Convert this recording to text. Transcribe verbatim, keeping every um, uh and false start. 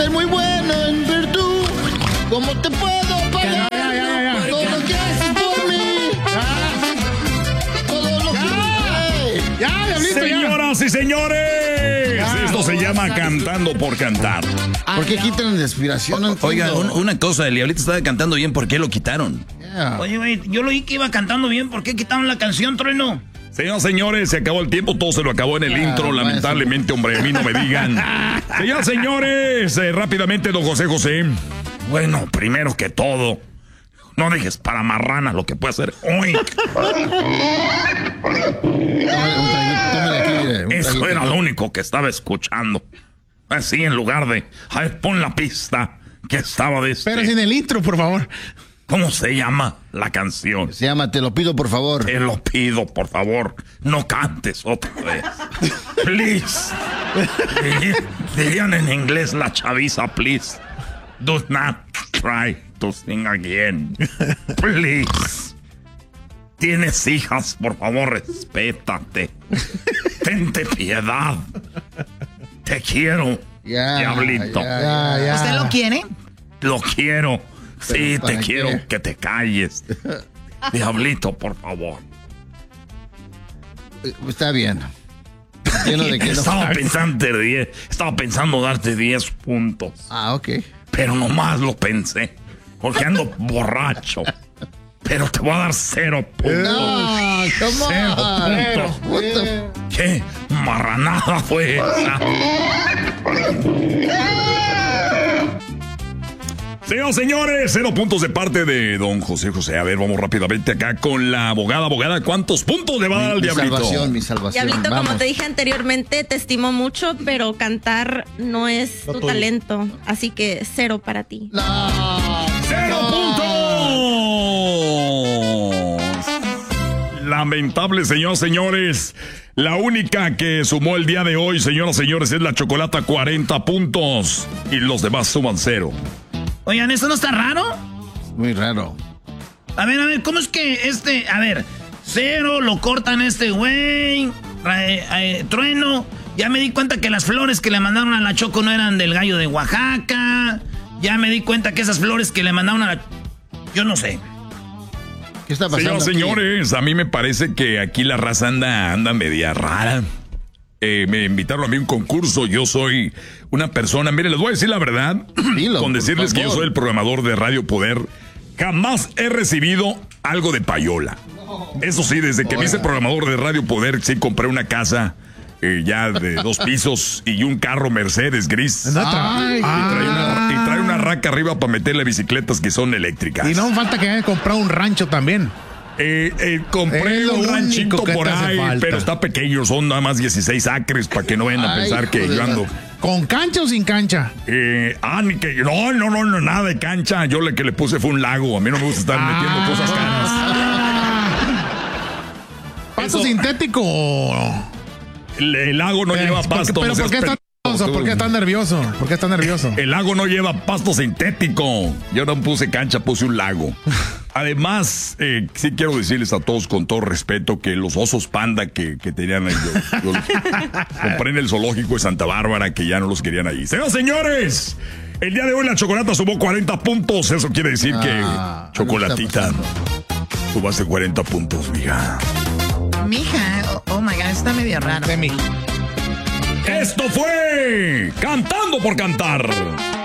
eres muy bueno en virtud. ¿Cómo te puedo pagar? Ya, ya, ya, ya. Todo lo que haces por mí. Ya. Todo lo que... Ya, Diablito, Señoras ya. y señores, Ya. esto se llama Cantando por Cantar. ¿Por qué quitan la inspiración? No Oiga, un- entiendo. una cosa, el Diablito estaba cantando bien, ¿por qué lo quitaron? Yeah. Oye, güey, yo lo oí que iba cantando bien. ¿Por qué quitaron la canción, Trueno? Señoras y señores, se acabó el tiempo, todo se lo acabó en el Ah, intro, bueno. lamentablemente, hombre, a mí no me digan. Señoras y señores, eh, rápidamente, don José José. Bueno, primero que todo, no dejes para marrana lo que puede hacer hoy. Eso era lo único que estaba escuchando. Así, en lugar de, a ver, pon la pista que estaba de este. Pero sin el intro, por favor. ¿Cómo se llama la canción? Se llama Te lo pido, por favor. Te lo pido, por favor, no cantes otra vez. Please. Diri- Dirían en inglés la chaviza, please. Do not try to sing again. Please. Tienes hijas, por favor, respétate. Tente piedad. Te quiero, Ya, diablito. ya, Ya, ya. ¿Usted lo quiere? Lo quiero. Sí, ¿Pero te para quiero qué? que te calles. Diablito, por favor. Está bien. Entiendo de que no. Estaba pensando, diez, estaba pensando darte diez puntos. Ah, ok. Pero nomás lo pensé. Porque ando borracho. Pero te voy a dar cero puntos. No, come Cero on. puntos. What the- ¿Qué marranada fue esa? Señoras y señores, cero puntos de parte de don José José. A ver, vamos rápidamente acá con la abogada. Abogada, ¿cuántos puntos le va a dar al Mi diablito? salvación, mi salvación. Diablito, como Vamos. te dije anteriormente, te estimo mucho, pero cantar no es tu talento. Así que cero para ti. No. ¡Cero puntos! Lamentable, señoras y señores. La única que sumó el día de hoy, señoras y señores, es la Chocolata, cuarenta puntos. Y los demás suman cero. Oigan, ¿eso no está raro? Muy raro. A ver, a ver, ¿cómo es que este... A ver, cero, lo cortan este güey, eh, eh, Trueno. Ya me di cuenta que las flores que le mandaron a la Choco no eran del gallo de Oaxaca. Ya me di cuenta que esas flores que le mandaron a la... Yo no sé. ¿Qué está pasando? Señoras y aquí? señores, a mí me parece que aquí la raza anda, anda media rara. Eh, me invitaron a mí a un concurso. Yo soy una persona, mire, les voy a decir la verdad. Dilo, con por decirles que yo favor. soy el programador de Radio Poder. Jamás he recibido algo de payola. Eso sí, desde que me hice programador de Radio Poder, sí compré una casa eh, ya de dos pisos y un carro Mercedes gris. No tra- Ay, Y trae, una, Ah. y trae una raca arriba para meterle bicicletas que son eléctricas. Y no falta que hayan comprado un rancho también. Eh, eh, compré Es lo un único ranchito que por te hace ahí, falta. pero está pequeño, son nada más dieciséis acres para que no vayan a Ay, pensar que hijo de yo la- ando. ¿Con cancha o sin cancha? Eh, ah, ni que. No, no, no, no, nada de cancha. Yo le que le puse fue un lago. A mí no me gusta estar metiendo cosas caras. ¿Pasto Eso- sintético o...? El, el lago no Eh, lleva ¿por qué- pasto. ¿Pero no por seas qué está pendejo, nervioso? tú. ¿Por qué está nervioso? ¿Por qué está nervioso? El lago no lleva pasto sintético. Yo no puse cancha, puse un lago. Además, eh, sí quiero decirles a todos con todo respeto que los osos panda que, que tenían ahí, yo, yo los compré en el zoológico de Santa Bárbara, que ya no los querían ahí. Señoras y señores, el día de hoy la Chocolata sumó cuarenta puntos. Eso quiere decir Ah, que ¿qué Chocolatita, está subaste cuarenta puntos, mija. Mija, oh, oh my God, está medio raro. De mí. Esto fue Cantando por Cantar.